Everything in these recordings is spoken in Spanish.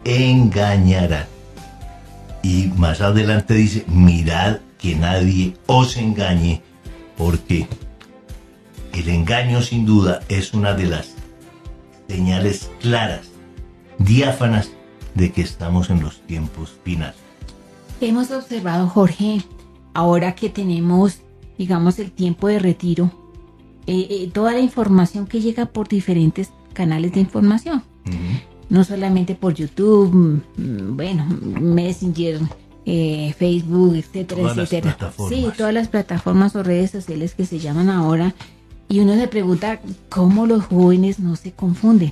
engañarán. Y más adelante dice, mirad que nadie os engañe, porque el engaño sin duda es una de las señales claras, diáfanas, de que estamos en los tiempos finales. Hemos observado, Jorge, ahora que tenemos, digamos, el tiempo de retiro, toda la información que llega por diferentes canales de información. No solamente por YouTube, Messenger, Facebook, etcétera, todas etcétera. Las plataformas. Sí, todas las plataformas o redes sociales que se llaman ahora. Y uno se pregunta cómo los jóvenes no se confunden.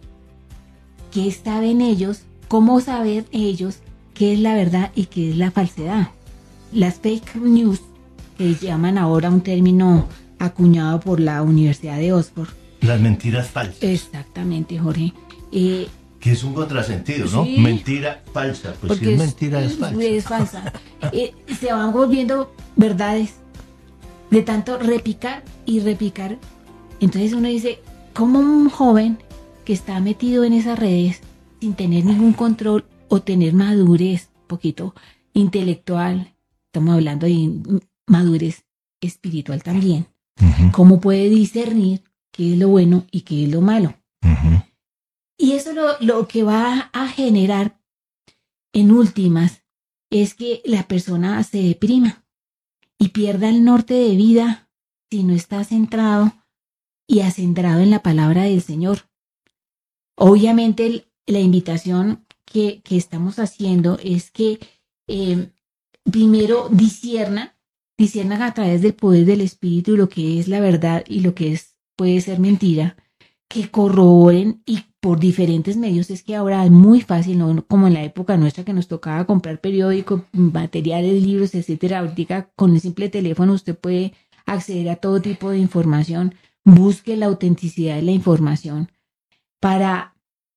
¿Qué saben ellos? ¿Cómo saber ellos qué es la verdad y qué es la falsedad? Las fake news, que llaman ahora un término acuñado por la Universidad de Oxford. Las mentiras falsas. Exactamente, Jorge. Que es un contrasentido, ¿no? Sí. Mentira falsa. Pues si es mentira, es falsa. Es falsa. Se van volviendo verdades de tanto repicar y repicar. Entonces uno dice, ¿cómo un joven que está metido en esas redes sin tener ningún control o tener madurez, poquito intelectual, estamos hablando de madurez espiritual también, cómo puede discernir qué es lo bueno y qué es lo malo? Y eso lo que va a generar en últimas es que la persona se deprima y pierda el norte de vida si no está centrado y acendrado en la palabra del Señor. Obviamente la invitación que estamos haciendo es que primero disciernan a través del poder del Espíritu lo que es la verdad y lo que puede ser mentira, que corroboren y por diferentes medios. Es que ahora es muy fácil, no como en la época nuestra que nos tocaba comprar periódicos, materiales, libros, etcétera. Ahorita con el simple teléfono usted puede acceder a todo tipo de información. Busque la autenticidad de la información para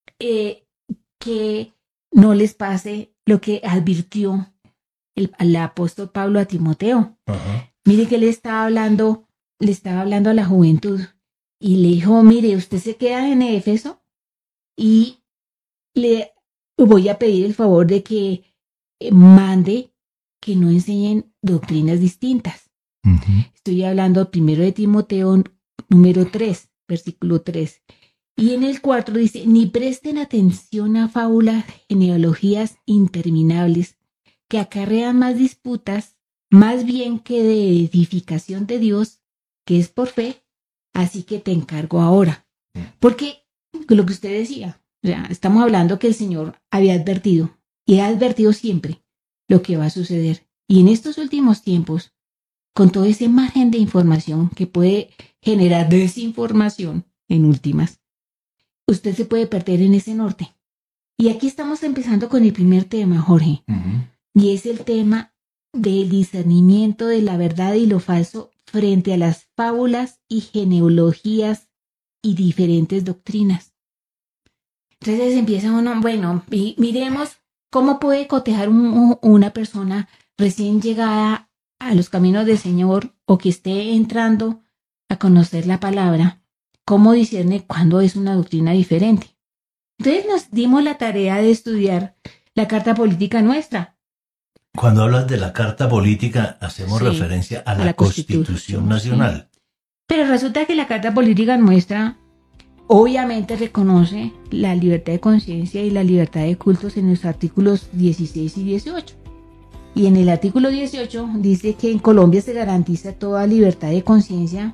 que no les pase lo que advirtió el apóstol Pablo a Timoteo. Mire que le estaba hablando a la juventud y le dijo, mire, usted se queda en Éfeso y le voy a pedir el favor de que mande que no enseñen doctrinas distintas. Estoy hablando primero de Timoteo número 3, versículo 3. Y en el 4 dice, ni presten atención a fábulas, genealogías interminables que acarrean más disputas, más bien que de edificación de Dios, que es por fe, así que te encargo ahora. Porque lo que usted decía, o sea, estamos hablando que el Señor había advertido, y ha advertido siempre lo que va a suceder. Y en estos últimos tiempos, con todo ese margen de información que puede generar desinformación en últimas, usted se puede perder en ese norte. Y aquí estamos empezando con el primer tema, Jorge. Y es el tema del discernimiento de la verdad y lo falso frente a las fábulas y genealogías y diferentes doctrinas. Entonces empieza uno, bueno, miremos cómo puede cotejar una persona recién llegada a los caminos del Señor o que esté entrando a conocer la palabra. ¿Cómo discierne cuándo es una doctrina diferente? Entonces nos dimos la tarea de estudiar la Carta Política Nuestra. Cuando hablas de la Carta Política, hacemos referencia a la Constitución Nacional. Sí. Pero resulta que la Carta Política Nuestra obviamente reconoce la libertad de conciencia y la libertad de cultos en los artículos 16 y 18. Y en el artículo 18 dice que en Colombia se garantiza toda libertad de conciencia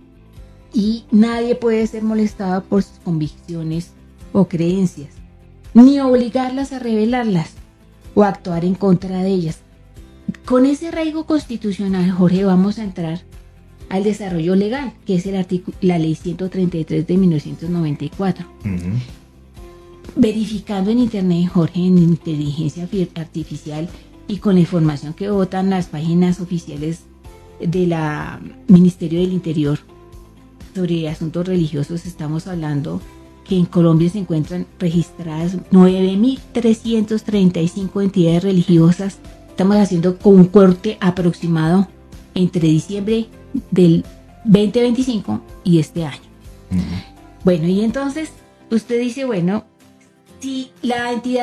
y nadie puede ser molestado por sus convicciones o creencias, ni obligarlas a revelarlas o actuar en contra de ellas. Con ese arraigo constitucional, Jorge, vamos a entrar al desarrollo legal, que es la ley 133 de 1994. Verificando en internet, Jorge, en inteligencia artificial y con la información que botan las páginas oficiales de la Ministerio del Interior sobre asuntos religiosos, estamos hablando que en Colombia se encuentran registradas 9.335 entidades religiosas. Estamos haciendo con un corte aproximado entre diciembre del 2025 y este año. Bueno, y entonces usted dice, bueno, si la entidad